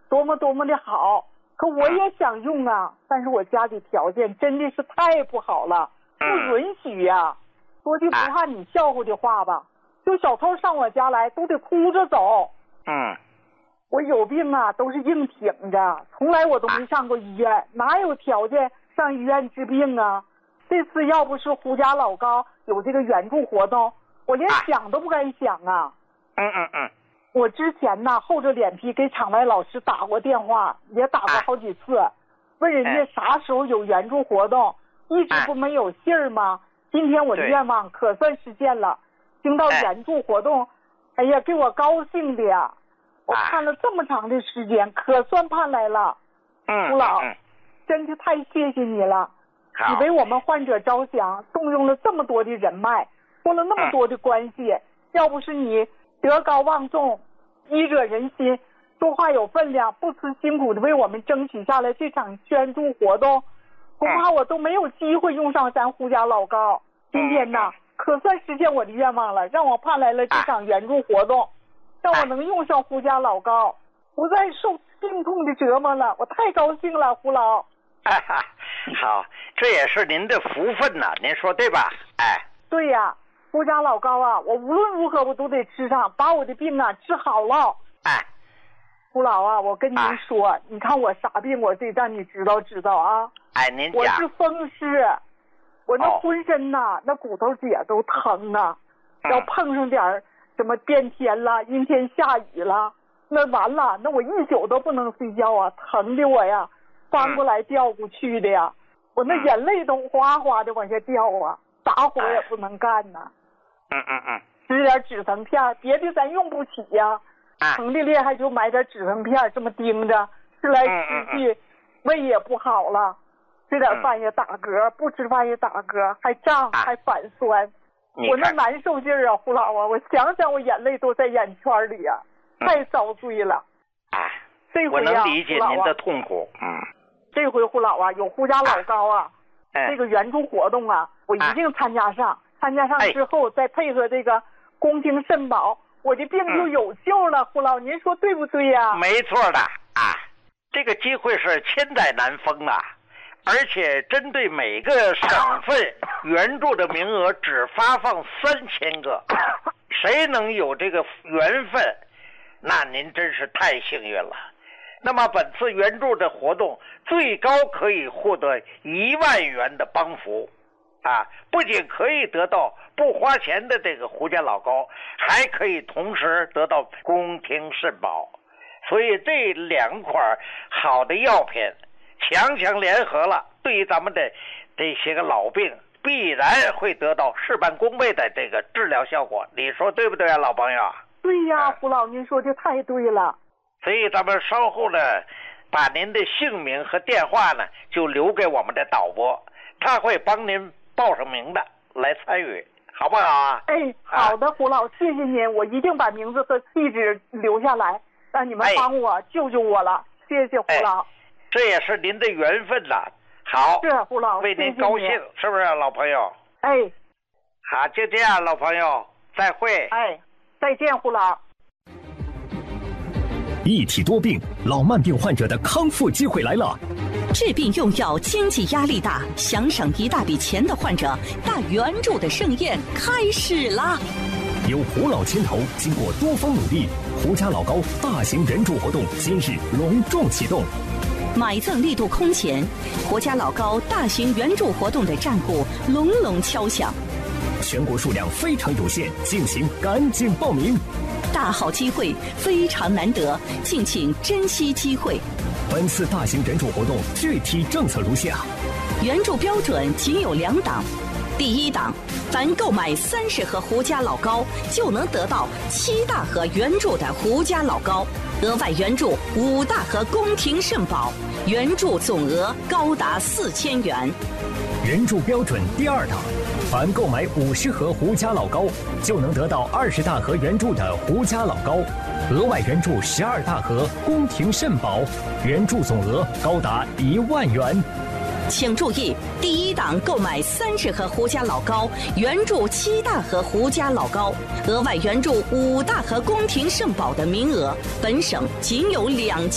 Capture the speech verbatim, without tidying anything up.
多么多么的好，可我也想用啊，但是我家里条件真的是太不好了，不允许呀、啊。说句不怕你笑话的话吧，就小偷上我家来都得哭着走。 嗯， 我有病啊，都是硬挺着，从来我都没上过医院，哪有条件上医院治病啊？这次要不是胡家老高有这个援助活动，我连想都不敢想啊。 嗯嗯嗯。 我之前呢厚着脸皮给场外老师打过电话，也打过好几次，问人家啥时候有援助活动，一直不没有信儿吗？今天我的愿望可算实现了，听到援助活动，哎呀，给我高兴的呀！我盼了这么长的时间，可算盼来了。 嗯， 胡老，真的太谢谢你了，你为我们患者着想，动用了这么多的人脉，托了那么多的关系，要不是你德高望重，医者仁心，说话有分量，不辞辛苦的为我们争取下来这场捐助活动，恐怕我都没有机会用上咱胡家老高。今天呢，可算实现我的愿望了，让我盼来了这场援助活动，让我能用上胡家老高，不再受病痛的折磨了。我太高兴了，胡老。 哈哈，好，这也是您的福分呐、啊，您说对吧？哎， 对呀、啊，胡家老高啊，我无论如何我都得吃上，把我的病啊治好了。 哎， 胡老啊，我跟您说，哎、你看我啥病，我得让你知道知道啊。 哎，您讲。 我是风湿，我那浑身呐、哦，那骨头节都疼啊，嗯、要碰上点什么变天了、阴天下雨了，那完了，那我一宿都不能睡觉啊，疼的我呀，翻过来调过去的呀，我那眼泪都哗哗的往下掉啊，啥活也不能干呐。 嗯嗯嗯。 吃点止疼片，别的咱用不起呀。疼的厉害就买点止疼片，这么盯着，吃来吃去，胃也不好了，吃点饭也打嗝，不吃饭也打嗝，还胀还反酸，我那难受劲儿啊，胡老啊，我想想我眼泪都在眼圈里呀、啊，太遭罪了。 哎， 这回我能理解您的痛苦。嗯， 这回胡老啊，有胡家老高啊， 哎、 这个援助活动啊，我一定参加上。参加上之后，再配合这个宫廷肾宝。我的病就有救了，嗯、胡老，您说对不对呀、啊？ 没错的啊，这个机会是千载难逢的，而且针对每个省份援助的名额只发放三千个，谁能有这个缘分，那您真是太幸运了。那么本次援助的活动最高可以获得一万元的帮扶。啊，不仅可以得到不花钱的这个胡家老高，还可以同时得到宫廷肾宝，所以这两款好的药品强强联合了，对于咱们的这些个老病必然会得到事半功倍的这个治疗效果，你说对不对啊，老朋友？ 对呀，胡老，您说的太对了。 所以咱们稍后呢，把您的姓名和电话呢就留给我们的导播，他会帮您报上名的来参与，好不好啊？ 哎，好的，胡老，谢谢您，我一定把名字和地址留下来，让你们帮我、哎、救救我了，谢谢胡老、哎。 这也是您的缘分呐。好， 是胡老， 为您高兴，是不是、啊、老朋友？ 哎， 好，就这样，老朋友，再会。 哎，再见，胡老。 一体多病，老慢病患者的康复机会来了。 治病用药经济压力大，想省一大笔钱的患者，大援助的盛宴开始啦！ 由胡老牵头，经过多方努力，胡家老高大型援助活动今日隆重启动。 买赠力度空前，胡家老高大型援助活动的战鼓隆隆敲响。 全国数量非常有限，敬请赶紧报名。 大好机会非常难得，敬请珍惜机会。 本次大型援助活动具体政策如下： 援助标准仅有两档，第一档，凡购买三十盒胡家老高，就能得到七大盒援助的胡家老高，额外援助五大盒宫廷肾宝，援助总额高达四千元。 援助标准第二档，凡购买五十盒胡家老高，就能得到二十大盒援助的胡家老高，额外援助十二大盒宫廷肾宝，援助总额高达一万元。 请注意，第一档购买三十盒胡家老高，援助七大盒胡家老高，额外援助五大盒宫廷肾宝的名额，本省仅有两